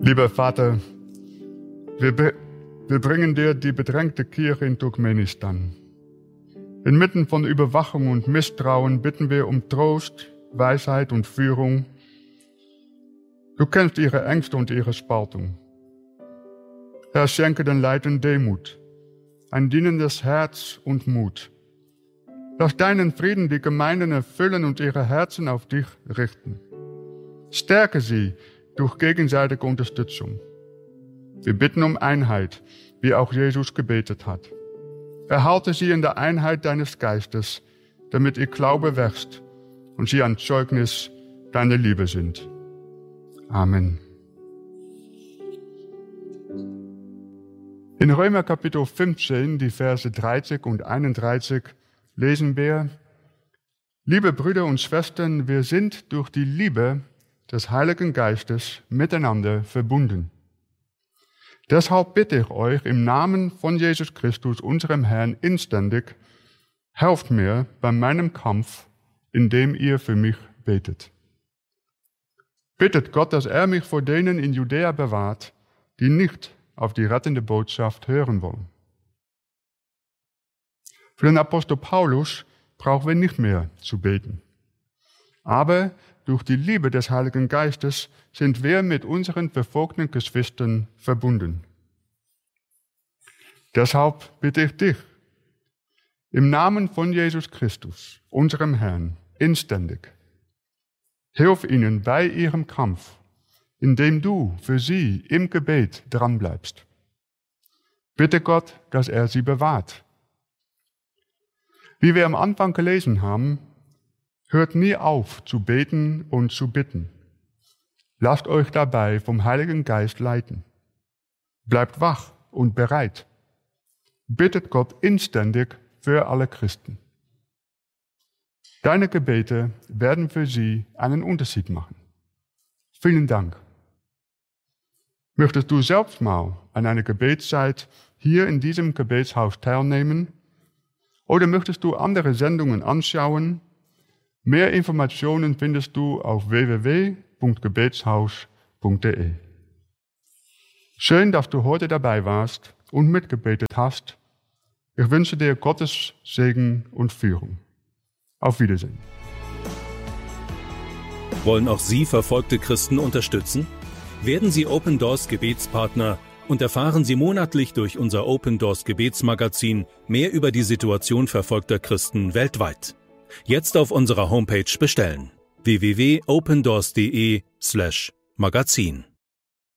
Lieber Vater, wir bringen dir die bedrängte Kirche in Turkmenistan. Inmitten von Überwachung und Misstrauen bitten wir um Trost, Weisheit und Führung. Du kennst ihre Ängste und ihre Spaltung. Herr, schenke den Leitern Demut, ein dienendes Herz und Mut. Lass deinen Frieden die Gemeinden erfüllen und ihre Herzen auf dich richten. Stärke sie durch gegenseitige Unterstützung. Wir bitten um Einheit, wie auch Jesus gebetet hat. Erhalte sie in der Einheit deines Geistes, damit ihr Glaube wächst und sie ein Zeugnis deiner Liebe sind. Amen. In Römer Kapitel 15, die Verse 30 und 31, lesen wir: Liebe Brüder und Schwestern, wir sind durch die Liebe des Heiligen Geistes miteinander verbunden. Deshalb bitte ich euch im Namen von Jesus Christus, unserem Herrn, inständig, helft mir bei meinem Kampf, indem ihr für mich betet. Bittet Gott, dass er mich vor denen in Judäa bewahrt, die nicht auf die rettende Botschaft hören wollen. Für den Apostel Paulus brauchen wir nicht mehr zu beten. Aber durch die Liebe des Heiligen Geistes sind wir mit unseren verfolgten Geschwistern verbunden. Deshalb bitte ich dich, im Namen von Jesus Christus, unserem Herrn, inständig, hilf ihnen bei ihrem Kampf, indem du für sie im Gebet dranbleibst. Bitte Gott, dass er sie bewahrt. Wie wir am Anfang gelesen haben, hört nie auf zu beten und zu bitten. Lasst euch dabei vom Heiligen Geist leiten. Bleibt wach und bereit. Bittet Gott inständig für alle Christen. Deine Gebete werden für sie einen Unterschied machen. Vielen Dank. Möchtest du selbst mal an einer Gebetszeit hier in diesem Gebetshaus teilnehmen? Oder möchtest du andere Sendungen anschauen? Mehr Informationen findest du auf www.gebetshaus.de. Schön, dass du heute dabei warst und mitgebetet hast. Ich wünsche dir Gottes Segen und Führung. Auf Wiedersehen. Wollen auch Sie verfolgte Christen unterstützen? Werden Sie Open Doors Gebetspartner und erfahren Sie monatlich durch unser Open Doors Gebetsmagazin mehr über die Situation verfolgter Christen weltweit. Jetzt auf unserer Homepage bestellen: www.opendoors.de/magazin.